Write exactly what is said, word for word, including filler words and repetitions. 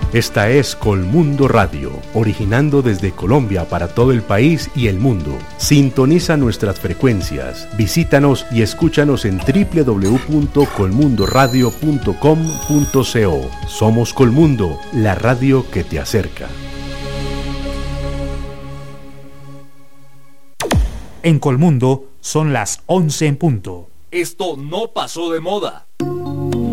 Esta es Colmundo Radio, originando desde Colombia para todo el país y el mundo. Sintoniza nuestras frecuencias, visítanos y escúchanos en doble u doble u doble u punto colmundo radio punto com punto co. Somos Colmundo, la radio que te acerca. En Colmundo son las once en punto. Esto no pasó de moda.